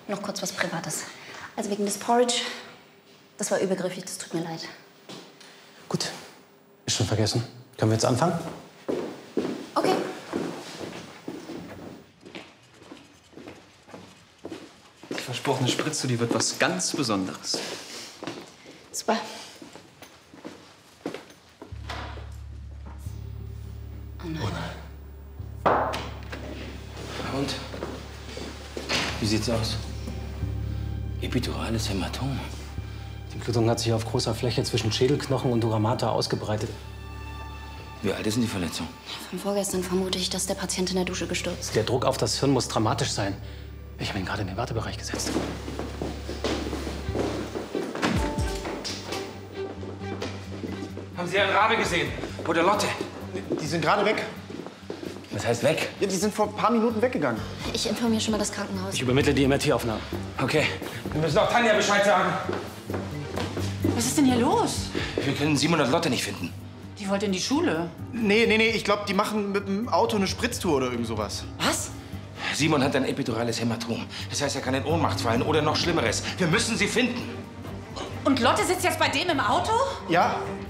noch kurz was Privates. Also wegen des Porridge, das war übergriffig, das tut mir leid. Gut, ist schon vergessen. Können wir jetzt anfangen? Okay. Die versprochene Spritze, die wird was ganz Besonderes. Super. Oh nein. Und? Wie sieht's aus? Epidurales Hämatom. Die Blutung hat sich auf großer Fläche zwischen Schädelknochen und Duramata ausgebreitet. Wie alt ist denn die Verletzung? Von vorgestern vermute ich, dass der Patient in der Dusche gestürzt. Der Druck auf das Hirn muss dramatisch sein. Ich habe ihn gerade in den Wartebereich gesetzt. Haben Sie Herrn Rabe gesehen? Oder Lotte? Die sind gerade weg. Was heißt weg? Ja, die sind vor ein paar Minuten weggegangen. Ich informiere schon mal das Krankenhaus. Ich übermittle die MRT-Aufnahme. Okay. Wir müssen auch Tanja Bescheid sagen. Was ist denn hier los? Wir können Simon und Lotte nicht finden. Die wollte in die Schule. Nee, ich glaube, die machen mit dem Auto eine Spritztour oder irgend sowas. Was? Simon hat ein epidurales Hämatom. Das heißt, er kann in Ohnmacht fallen oder noch Schlimmeres. Wir müssen sie finden. Und Lotte sitzt jetzt bei dem im Auto? Ja,